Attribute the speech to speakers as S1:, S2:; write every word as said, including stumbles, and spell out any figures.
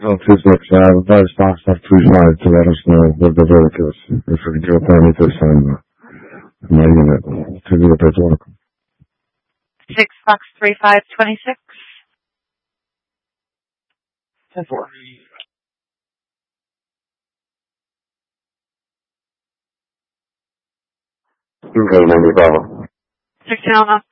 S1: Oh, two six. Uh, advise Fox off three five to let us know what the verdict is. If we can get up there to sign the my unit to do the paperwork.
S2: Six Fox three five twenty six. Ten four.
S1: Okay, November Bravo.
S2: Six Alma.